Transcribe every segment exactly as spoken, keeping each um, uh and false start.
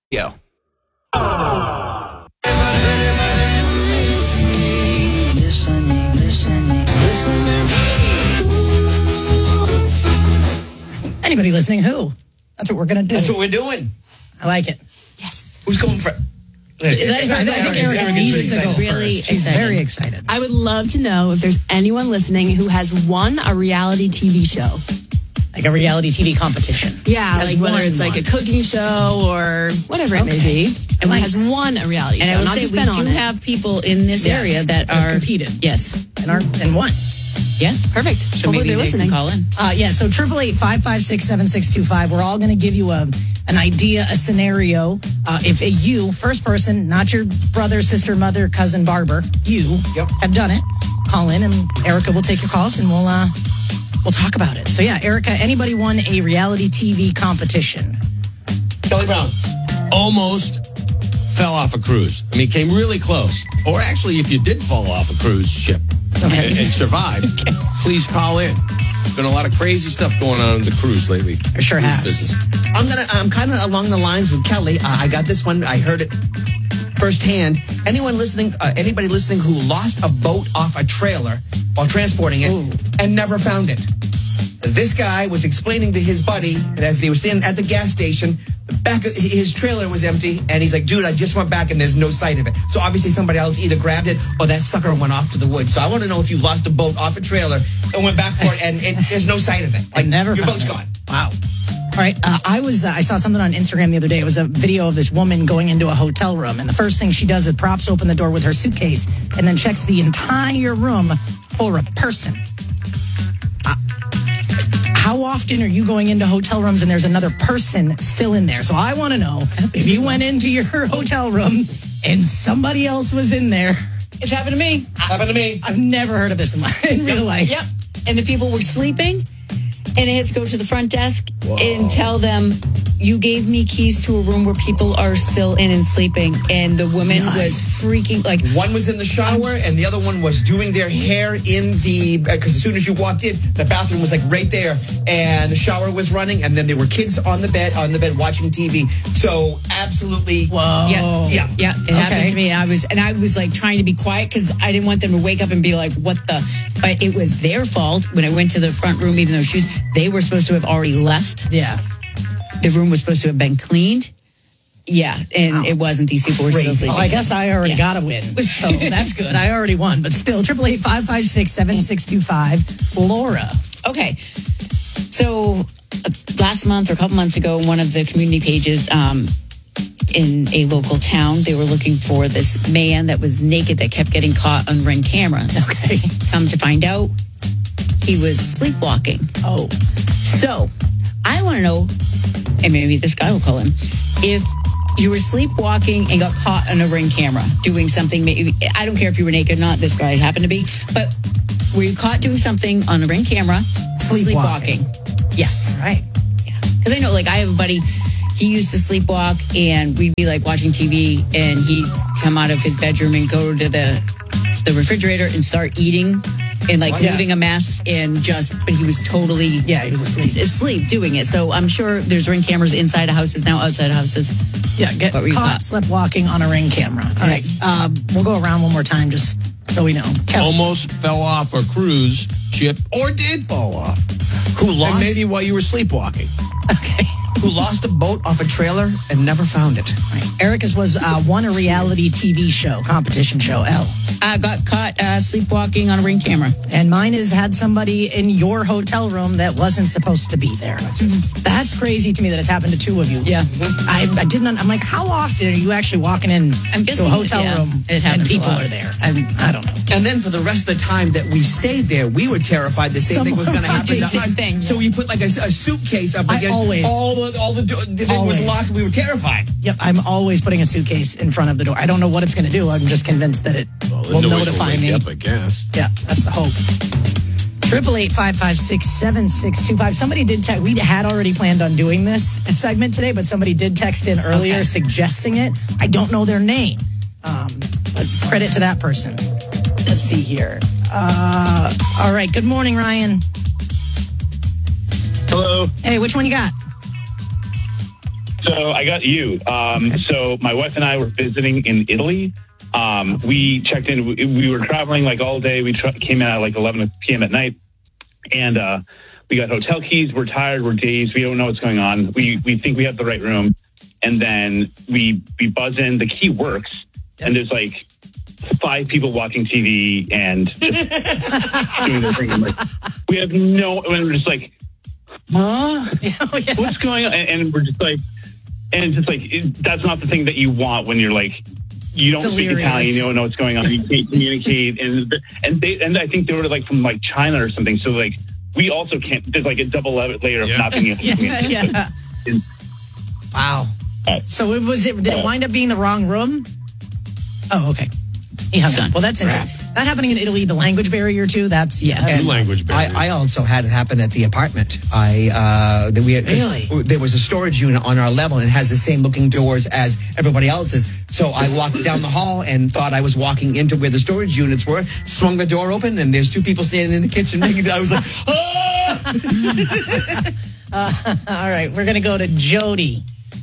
Yo. Anybody listening? Who? That's what we're going to do. That's what we're doing. I like it. Yes. Who's going for? I think Erica needs to go really first. She's excited. very excited. I would love to know if there's anyone listening who has won a reality T V show. Like a reality T V competition. Yeah, Has like whether won it's like one. a cooking show or whatever it may be. And Like- has won a reality And show. I will not say just we been do on it. have people in this Yes, area that have are competed. Yes, And, are, and won. yeah, Perfect. So Hopefully maybe they're they listening. can call in. Uh, yeah, so triple eight five five six seven six two five. We're all going to give you a an idea, a scenario. Uh, if a, you, first person, not your brother, sister, mother, cousin, barber, you Yep. have done it, call in and Erica will take your calls and we'll uh, we'll talk about it. So yeah, Erica, anybody won a reality T V competition? Kelly Brown. Almost fell off a cruise. I mean, came really close. Or actually, if you did fall off a cruise ship Okay. and, and survive, please call in. There's been a lot of crazy stuff going on in the cruise lately. It sure Cruise has. business. I'm gonna. I'm kind of along the lines with Kelly. Uh, I got this one. I heard it firsthand. Anyone listening? Uh, anybody listening who lost a boat off a trailer while transporting it Ooh. and never found it? This guy was explaining to his buddy as they were standing at the gas station. The back of his trailer was empty, and he's like, "Dude, I just went back, and there's no sight of it." So obviously, somebody else either grabbed it or that sucker went off to the woods. So I want to know if you lost a boat off a trailer and went back for it, and it, there's no sight of it. Like Never your found boat's it. gone. Wow. All right. Uh, I was uh, I saw something on Instagram the other day. It was a video of this woman going into a hotel room, and the first thing she does is props open the door with her suitcase, and then checks the entire room for a person. Uh, how often are you going into hotel rooms and there's another person still in there? So I want to know if you went into your hotel room and somebody else was in there. It's happened to me. Happened to me. I've never heard of this in, my, in real life. Yep. And the people were sleeping, and I had to go to the front desk and tell them, "You gave me keys to a room where people are still in and sleeping." And the woman was freaking like. One was in the shower, and the other one was doing their hair in the, because as soon as you walked in, the bathroom was like right there, and the shower was running, and then there were kids on the bed, on the bed watching T V. So absolutely. Whoa. Yeah, Yeah. yeah. It Okay. happened to me. I was, and I was like trying to be quiet because I didn't want them to wake up and be like, "What the?" But it was their fault when I went to the front room. Even though she was, they were supposed to have already left. Yeah. The room was supposed to have been cleaned. Yeah, and it wasn't. These people were still Crazy. sleeping. Well, I guess I already Yeah. got a win. So that's good. I already won. But still, triple eight five five six seven six two five. Laura. Okay. So uh, last month or a couple months ago, one of the community pages um, in a local town, they were looking for this man that was naked that kept getting caught on Ring cameras. Okay. Come to find out, he was sleepwalking. Oh. So I want to know, and maybe this guy will call him, if you were sleepwalking and got caught on a Ring camera doing something, maybe, I don't care if you were naked or not, this guy happened to be, but were you caught doing something on a Ring camera? Sleepwalking. Yes. Right. Yeah. Because I know, like, I have a buddy, he used to sleepwalk, and we'd be, like, watching T V, and he'd come out of his bedroom and go to the the refrigerator and start eating and, like, Oh, yeah. leaving a mess and just, but he was totally Yeah, he was asleep. asleep doing it. So I'm sure there's Ring cameras inside of houses now, outside of houses. Yeah, get What were you caught caught? sleepwalking on a Ring camera. All right. Uh, we'll go around one more time just so we know. Kelly. Almost fell off a cruise ship or did fall off. Who And lost? maybe while you were sleepwalking. Okay. Who lost a boat off a trailer and never found it? Right. Erica's was uh, won a reality T V show, competition show, L. I got caught uh, sleepwalking on a Ring camera. And mine has had somebody in your hotel room that wasn't supposed to be there. That's crazy to me that it's happened to two of you. Yeah. I, I didn't, I'm like, how often are you actually walking in I'm to guessing, a hotel yeah, room it and happens a people lot. are there? I, I don't know. And then for the rest of the time that we stayed there, we were terrified the same Some- thing was going to happen do to the same us. thing, yeah. So we put like a, a suitcase up I against always- all the all the, do- the thing was Always. locked. We were terrified. Yep, I'm always putting a suitcase in front of the door. I don't know what it's going to do. I'm just convinced that it will notify me. Up, I guess. Yeah, that's the hope. Triple eight five five six seven six two five. Somebody did text. We had already planned on doing this segment today, but somebody did text in earlier Okay. suggesting it. I don't know their name, um, but credit to that person. Let's see here. Uh, all right. Good morning, Ryan. Hello. Hey, which one you got? So I got you. Um, so my wife and I were visiting in Italy. Um, we checked in. We, we were traveling like all day. We tra- came in at like eleven p.m. at night, and uh, we got hotel keys. We're tired. We're dazed. We don't know what's going on. We we think we have the right room, and then we we buzz in. The key works, and there's like five people watching T V and just doing their thing. I'm like, we have no. And we're just like, huh? Yeah, oh, yeah. What's going on? And, and we're just like, and it's just like it, that's not the thing that you want when you're like. You don't Delirious. speak Italian. You don't know what's going on. You can't communicate, and and they and I think they were like from like China or something. So like we also can't. There's like a double layer of Yeah. not being able to Yeah, communicate. yeah. Wow. So it was it did it wind up being the wrong room? Oh, okay. He hung up. Well, that's interesting. That happening in Italy, the language barrier too. That's yeah. Two language I, barriers. I also had it happen at the apartment. I uh, that we had, 'cause Really? there was a storage unit on our level, and it has the same looking doors as everybody else's. So I walked down the hall and thought I was walking into where the storage units were. Swung the door open, and there's two people standing in the kitchen. Making, I was like, ah! Uh, all right, we're gonna go to Jody.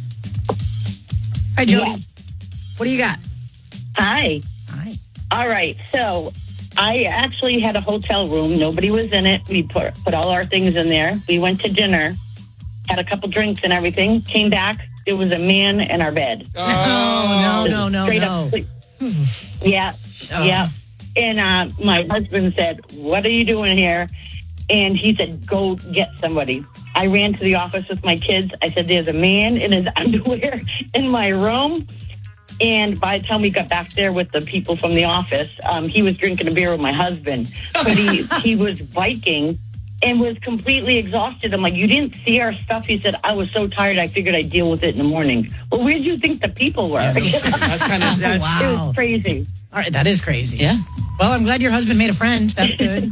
Hi, Jody. Yeah. What do you got? Hi. Hi. All right. So I actually had a hotel room. Nobody was in it. We put put all our things in there. We went to dinner, had a couple drinks and everything. Came back. There was a man in our bed. Oh, no, no, no, Straight no. up sleep. Yeah. Oh. Yeah. And uh, my husband said, "What are you doing here?" And he said, "Go get somebody." I ran to the office with my kids. I said, "There's a man in his underwear in my room." And by the time we got back there with the people from the office, um, he was drinking a beer with my husband. But he, he was biking and was completely exhausted. I'm like, "You didn't see our stuff?" He said, "I was so tired, I figured I'd deal with it in the morning." Well, where did you think the people were? That's kind of that's. Wow. It was crazy. All right, that is crazy. Yeah. Well, I'm glad your husband made a friend. That's good.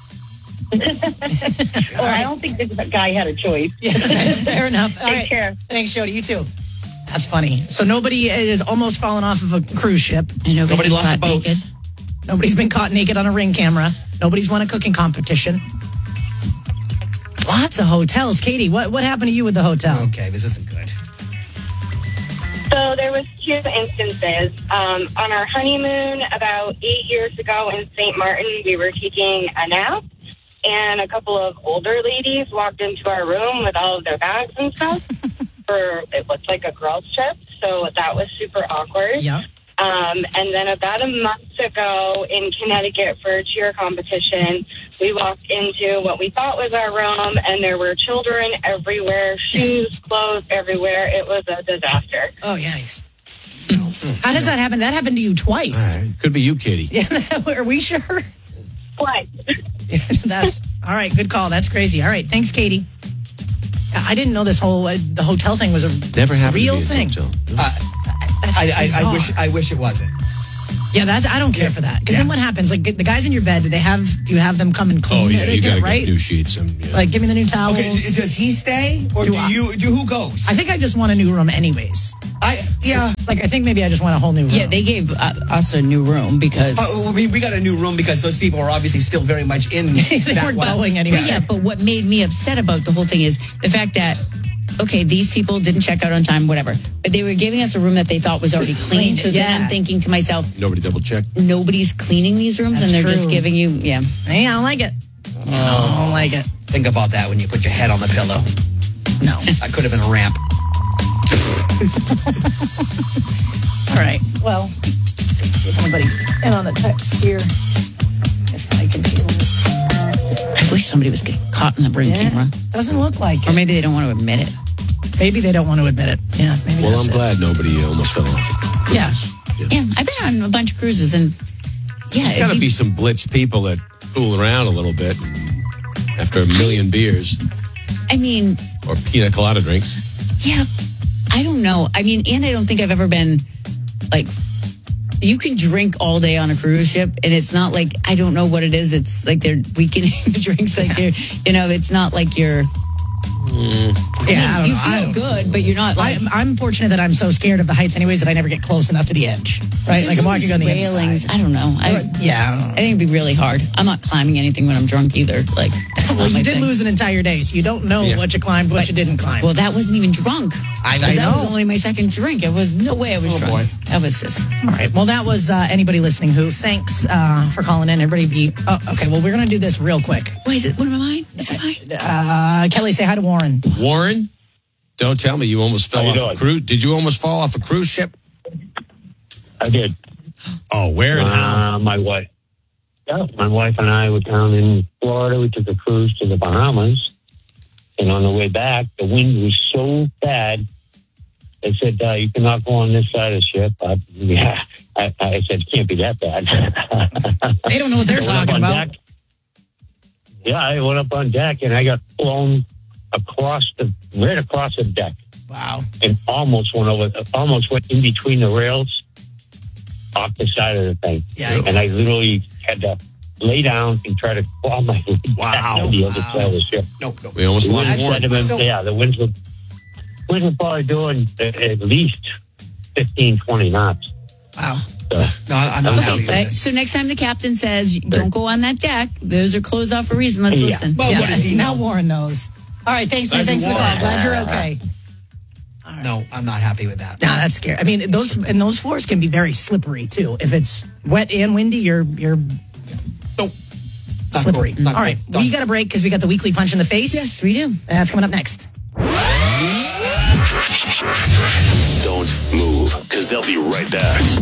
Well, I don't think this guy had a choice. Yeah, fair enough. All Take right. care. Thanks, Jody. You too. That's funny. So nobody has almost fallen off of a cruise ship. I know. Nobody lost a boat. Naked. Nobody's been caught naked on a ring camera. Nobody's won a cooking competition. Lots of hotels. Katie, what, what happened to you with the hotel? Okay, this isn't good. So there was two instances. Um, on our honeymoon about eight years ago in Saint Martin, we were taking a nap, and a couple of older ladies walked into our room with all of their bags and stuff. For it looked like a girls' trip, so that was super awkward. Yeah. Um, and then about a month ago in Connecticut for a cheer competition, we walked into what we thought was our room, and there were children everywhere, shoes, clothes everywhere. It was a disaster. Oh, yikes. How does that happen? That happened to you twice. All right. Could be you, Katie. Yeah, are we sure? What? That's all right. Good call. That's crazy. All right. Thanks, Katie. I didn't know this whole uh, the hotel thing was a Never happened real to be thing. in a hotel. Uh, That's I, I, I bizarre. wish I wish it wasn't. Yeah, that's I don't care for that. Because Yeah. then what happens? Like the guys in your bed, do they have? Do you have them come and clean Oh, yeah. it? You got to right? get new sheets. And, yeah. Like, give me the new towels. Okay, d- does he stay or Do do, I- you? Do who goes? I think I just want a new room, anyways. I yeah. Like, I think maybe I just want a whole new room. Yeah, they gave uh, us a new room because. Uh, well, we, we got a new room because those people are obviously still very much in they that weren't one. going anywhere. But yeah, but what made me upset about the whole thing is the fact that, okay, these people didn't check out on time, whatever. But they were giving us a room that they thought was already clean. Clean, So yeah. then I'm thinking to myself, Nobody double checked. nobody's cleaning these rooms That's and they're just true. giving you, yeah. Hey, I don't like it. I don't like it. Think about that when you put your head on the pillow. No. That could have been a ramp. All right. Well, see if anybody in on the text here. If I can hear it. I wish somebody was getting caught in the ring Yeah, camera. doesn't look like Or it. maybe they don't want to admit it. Maybe they don't want to admit it. Yeah, maybe Well, that's I'm it. glad nobody almost fell off. Yeah. Yeah, I've been on a bunch of cruises and yeah. There's got to you- be some blitz people that fool around a little bit after a million beers I mean, or pina colada drinks. yeah, I don't know. I mean, and I don't think I've ever been like, you can drink all day on a cruise ship and it's not like, I don't know what it is. It's like they're weakening the drinks. Like they're, you know, it's not like you're, Yeah, I don't you know. I feel don't- good, but you're not like. I'm, I'm fortunate that I'm so scared of the heights anyways that I never get close enough to the edge. Right? There's Like I'm all walking these on the railings. inside. I don't know. I, Yeah, I don't know. I think it'd be really hard. I'm not climbing anything when I'm drunk either. Like, that's Well, not my you did thing. lose an entire day, so you don't know Yeah. what you climbed, what you didn't climb. Well, that wasn't even drunk. I- I 'Cause that was know. only my second drink. It was no way I was Oh, drunk. boy. That was just. All right. Well, that was uh, anybody listening who. Thanks uh, for calling in. Everybody be. Oh, okay. Well, we're going to do this real quick. Why is it? What am I mine? Is it mine? Uh, Kelly, say hi to Warren. Warren, don't tell me you almost fell How you off a doing? cruise. Did you almost fall off a cruise ship? I did. Oh, where and how? Uh, my wife. Yeah, my wife and I were down in Florida. We took a cruise to the Bahamas. And on the way back, the wind was so bad. They said, uh, you cannot go on this side of the ship. I, yeah, I, I said, it can't be that bad. They don't know what they're I went up talking on about. deck. Yeah, I went up on deck and I got blown across the, right across the deck. Wow. And almost went over, almost went in between the rails off the side of the thing. Yikes. And I literally had to lay down and try to claw my way Wow. back to the other side of the ship. No, no. We almost The lost winds Warren. had been- yeah, the winds were, winds were probably doing at at least fifteen, twenty knots. Wow. So, No, I'm not happy with Okay, this. so next time the captain says, don't go on that deck, those are closed off for a reason. Let's Yeah. listen. Well, Yeah, what does he now know? Warren knows. All right. Thanks, man. Thank Thanks you, for the call. Warren. Glad you're okay. No, I'm not happy with that. Nah, that's scary. I mean, those and those floors can be very slippery too. If it's wet and windy, you're you're Nope. Not slippery. cool. Not All right, cool. Done. we got a break because we got the weekly punch in the face. Yes, we do. That's coming up next. Don't move, because they'll be right back.